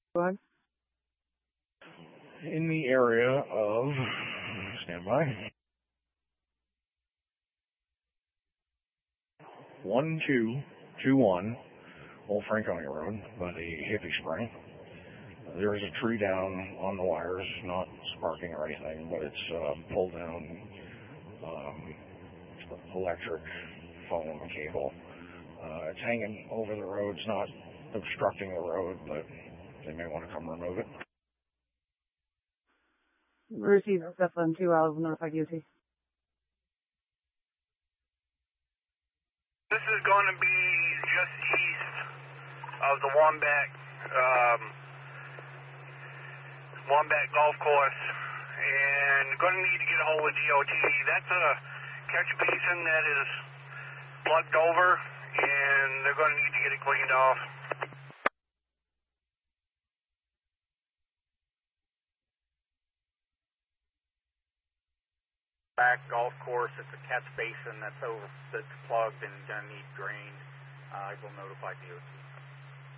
Go ahead. In the area of, stand by, 1221 Old Franconia Road by the Hippie Spring. There is a tree down on the wires, not sparking or anything, but it's pulled down electric phone cable. It's hanging over the road. It's not obstructing the road, but they may want to come remove it. Received Zeppelin 2, I'll notify UT. This is going to be just east of the Wombat Golf Course, and going to need to get a hold of DOT. That's a catch basin that is plugged over, and they're going to need to get it cleaned off. Back golf course, it's a catch basin that's plugged and going to need drained. I will notify DOT.